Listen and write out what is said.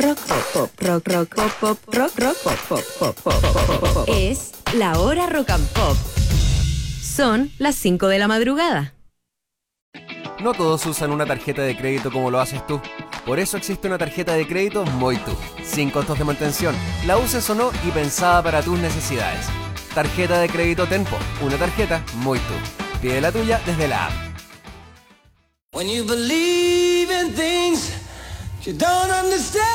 Rock, pop, rock, rock, pop, pop, rock, rock, pop, pop, pop, pop, pop. Es la hora rock and pop. Son las 5 de la madrugada. No todos usan una tarjeta de crédito como lo haces tú. Por eso existe una tarjeta de crédito Moitu, sin costos de mantención, la uses o no y pensada para tus necesidades. Tarjeta de crédito Tenpo, una tarjeta Moitu. Pide la tuya desde la app. When you believe in things you don't understand.